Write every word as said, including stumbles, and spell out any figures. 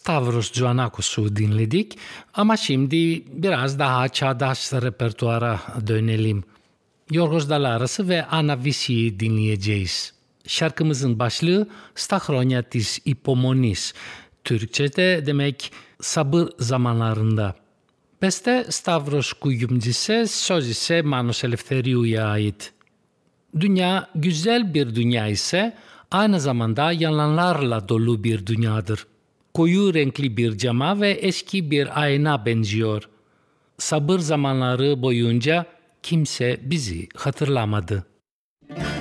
Stavros Joannakos'u dinledik ama şimdi biraz daha çağdaş repertuara dönelim. Yorgos Dalaras ve Anna Visi'yi dinleyeceğiz. Şarkımızın başlığı Sta χρόνια της υπομονής. Türkçe'de demek sabır zamanlarında. Beste Stavros Kuyumcise, söz ise Manos Eleftheriou'ya ait. Dünya güzel bir dünya ise aynı zamanda yalanlarla dolu bir dünyadır. Koyu renkli bir cama ve eski bir ayna benziyor. Sabır zamanları boyunca kimse bizi hatırlamadı.